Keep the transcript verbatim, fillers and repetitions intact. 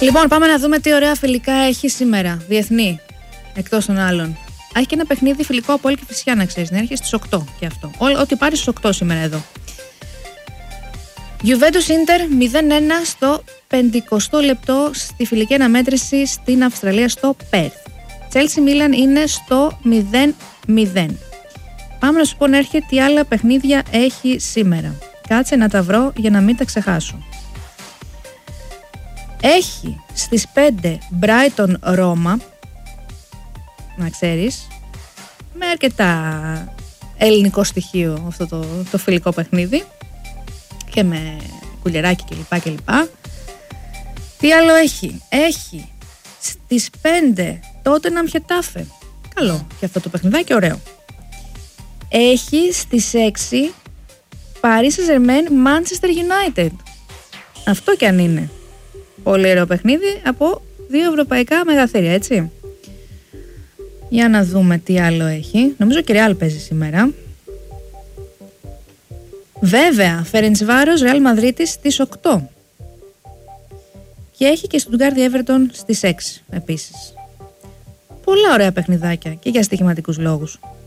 Λοιπόν, πάμε να δούμε τι ωραία φιλικά έχει σήμερα. Διεθνή, εκτός των άλλων. Έχει και ένα παιχνίδι φιλικό από όλη και Φυσιά, να ξέρεις. Να έρχεται στις οκτώ και αυτό. Ό, ό,τι πάρει στις οκτώ σήμερα εδώ. Juventus Inter μηδέν ένα στο πενηκοστό λεπτό στη φιλική αναμέτρηση στην Αυστραλία στο Perth. Chelsea Milan είναι στο μηδέν μηδέν. Πάμε να σου πω να έρχεται τι άλλα παιχνίδια έχει σήμερα. Κάτσε να τα βρω για να μην τα ξεχάσω. Έχει στις πέντε Brighton Roma, να ξέρεις, με αρκετά ελληνικό στοιχείο αυτό το, το φιλικό παιχνίδι και με κουλεράκι κλπ. κλπ. Τι άλλο έχει? Έχει στις πέντε Tottenham Getafe. Καλό και αυτό το παιχνιδάκι, ωραίο. Έχει στις έξι Paris Saint-Germain Manchester United. Αυτό κι αν είναι. Πολύ ωραίο παιχνίδι από δύο ευρωπαϊκά μεγαθύρια, έτσι. Για να δούμε τι άλλο έχει. Νομίζω και Real παίζει σήμερα. Βέβαια, Ferencváros Real Madrid στις οκτώ. Και έχει και Stuttgart Everton στις έξι επίσης. Πολλά ωραία παιχνιδάκια και για στοιχηματικούς λόγους.